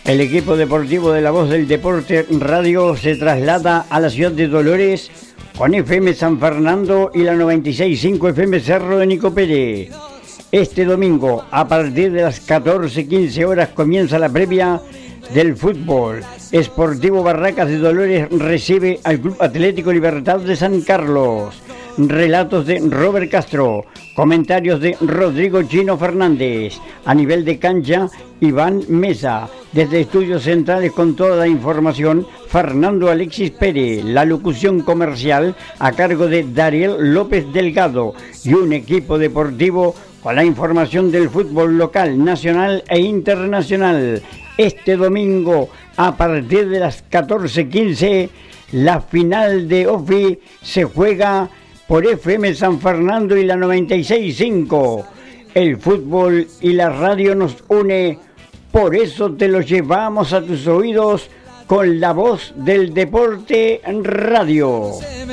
El equipo deportivo de La Voz del Deporte Radio se traslada a la ciudad de Dolores con FM San Fernando y la 96.5 FM Cerro de Nicopere. Este domingo, a partir de las 14:15 horas, comienza la previa del fútbol. Sportivo Barracas de Dolores recibe al Club Atlético Libertad de San Carlos. Relatos de Robert Castro, comentarios de Rodrigo Chino Fernández. A nivel de cancha, Iván Mesa. Desde Estudios Centrales con toda la información, Fernando Alexis Pérez. La locución comercial a cargo de Dariel López Delgado. Y un equipo deportivo con la información del fútbol local, nacional e internacional. Este domingo, a partir de las 14:15, la final de OFI se juega por FM San Fernando y la 96.5. El fútbol y la radio nos une, por eso te lo llevamos a tus oídos con La Voz del Deporte Radio.